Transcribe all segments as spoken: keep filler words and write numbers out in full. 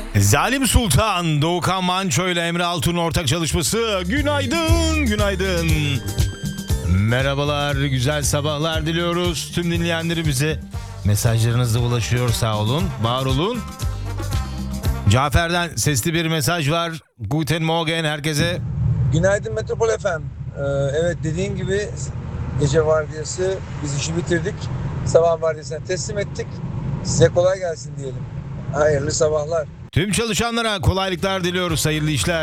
Zalim Sultan, Doğukan Manço ile Emre Altun'un ortak çalışması. Günaydın, günaydın. Merhabalar, güzel sabahlar diliyoruz tüm dinleyenlerimize. Mesajlarınız da ulaşıyor, sağ olun, var olun. Cafer'den sesli bir mesaj var. Guten Morgen herkese. Günaydın Metropol F M. Ee, evet, dediğin gibi gece vardiyası, biz işi bitirdik. Sabah vardiyasına teslim ettik. Size kolay gelsin diyelim. Hayırlı sabahlar. Tüm çalışanlara kolaylıklar diliyoruz, hayırlı işler.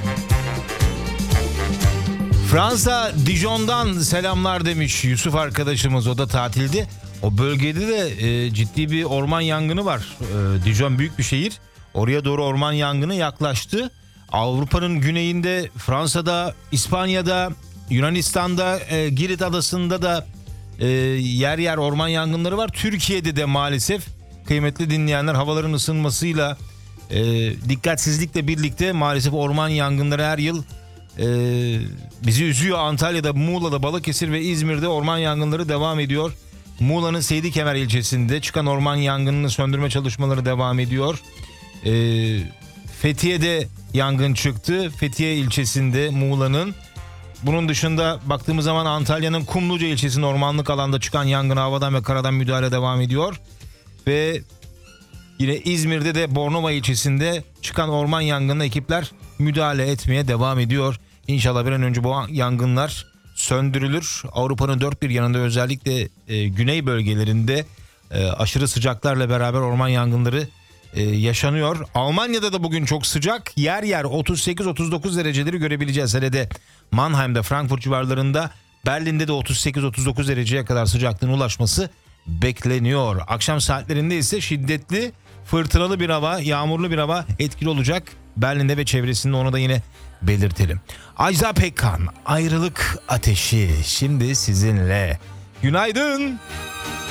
Fransa Dijon'dan selamlar demiş Yusuf arkadaşımız, o da tatilde. O bölgede de e, ciddi bir orman yangını var. E, Dijon büyük bir şehir. Oraya doğru orman yangını yaklaştı. Avrupa'nın güneyinde, Fransa'da, İspanya'da, Yunanistan'da, e, Girit Adası'nda da e, yer yer orman yangınları var. Türkiye'de de maalesef kıymetli dinleyenler, havaların ısınmasıyla, e, dikkatsizlikle birlikte maalesef orman yangınları her yıl e, bizi üzüyor. Antalya'da, Muğla'da, Balıkesir ve İzmir'de orman yangınları devam ediyor. Muğla'nın Seydikemer ilçesinde çıkan orman yangınını söndürme çalışmaları devam ediyor. E, Fethiye'de yangın çıktı. Fethiye ilçesinde, Muğla'nın. Bunun dışında baktığımız zaman Antalya'nın Kumluca ilçesinin ormanlık alanda çıkan yangına havadan ve karadan müdahale devam ediyor. Ve yine İzmir'de de Bornova ilçesinde çıkan orman yangınına ekipler müdahale etmeye devam ediyor. İnşallah bir an önce bu yangınlar söndürülür. Avrupa'nın dört bir yanında, özellikle e, güney bölgelerinde e, aşırı sıcaklarla beraber orman yangınları e, yaşanıyor. Almanya'da da bugün çok sıcak. Yer yer otuz sekiz otuz dokuz dereceleri görebileceğiz. Hele de Mannheim'da, Frankfurt civarlarında, Berlin'de de otuz sekiz otuz dokuz dereceye kadar sıcaklığın ulaşması bekleniyor. Akşam saatlerinde ise şiddetli, fırtınalı bir hava, yağmurlu bir hava etkili olacak Berlin'de ve çevresinde, onu da yine belirtelim. Ajda Pekkan, Ayrılık Ateşi şimdi sizinle. Günaydın.